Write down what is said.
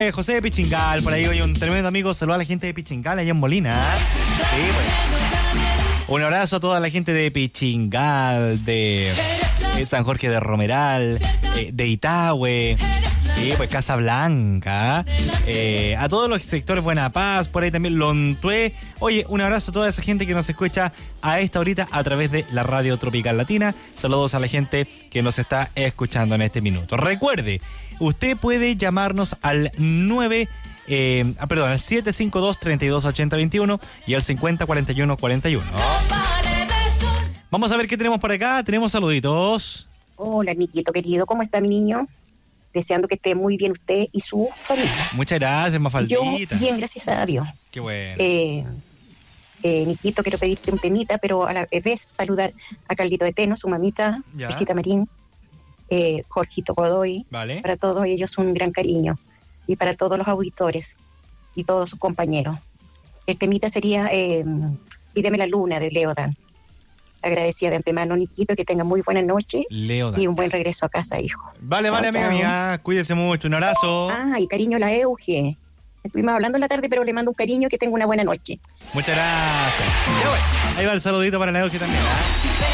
José de Pichingal, por ahí hoy un tremendo amigo. Saluda a la gente de Pichingal allá en Molina. Sí, pues. Un abrazo a toda la gente de Pichingal, de San Jorge de Romeral, de Itahue. Sí, pues Casablanca, a todos los sectores Buena Paz, por ahí también Lontué. Oye, un abrazo a toda esa gente que nos escucha a esta horita a través de la Radio Tropical Latina. Saludos a la gente que nos está escuchando en este minuto. Recuerde, usted puede llamarnos al 752-328021 y al 504141. Vamos a ver qué tenemos por acá. Tenemos saluditos. Hola, Niquito querido, ¿cómo está mi niño? Deseando que esté muy bien usted y su familia. Muchas gracias, Mafaldita. Yo, bien, gracias a Dios. Qué bueno. Niquito, quiero pedirte un temita, pero a la vez saludar a Carlito de Teno, su mamita, Visita Marín, Jorgito Godoy. Vale. Para todos ellos un gran cariño. Y para todos los auditores y todos sus compañeros. El temita sería Pídeme la luna, de Leodan. Agradecida de antemano, Niquito, que tenga muy buena noche y un buen regreso a casa, hijo. Vale, chao, vale, chao. amiga, cuídese mucho, un abrazo. Y cariño a la Euge. Estuvimos hablando en la tarde, pero le mando un cariño, que tenga una buena noche. Muchas gracias. Ya, bueno, ahí va el saludito para la Euge también.